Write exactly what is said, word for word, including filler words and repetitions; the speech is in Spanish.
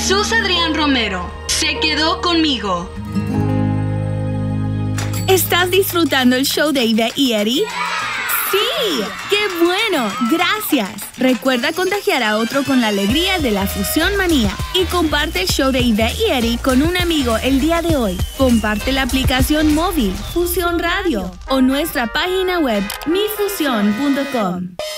Jesús Adrián Romero se quedó conmigo. ¿Estás disfrutando el show de Ivette y Eddie? ¡Sí! ¡Qué bueno! ¡Gracias! Recuerda contagiar a otro con la alegría de la Fusión Manía y comparte el show de Ivette y Eddie con un amigo el día de hoy. Comparte la aplicación móvil Fusión Radio o nuestra página web mi fusión punto com.